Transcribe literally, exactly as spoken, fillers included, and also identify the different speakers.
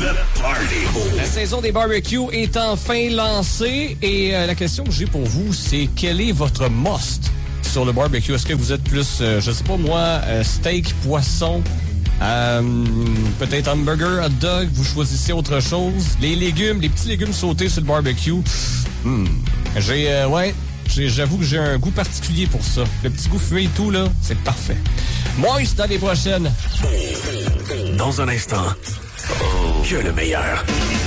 Speaker 1: La saison des barbecues est enfin lancée et euh, la question que j'ai pour vous, c'est quel est votre must sur le barbecue? Est-ce que vous êtes plus, euh, je sais pas moi, euh, steak, poisson, euh, peut-être hamburger, hot dog, vous choisissez autre chose? Les légumes, les petits légumes sautés sur le barbecue, hmm. j'ai, euh, ouais, j'ai, j'avoue que j'ai un goût particulier pour ça. Le petit goût fumé et tout, là, c'est parfait. Moist dans les prochaines.
Speaker 2: Dans un instant, que le meilleur.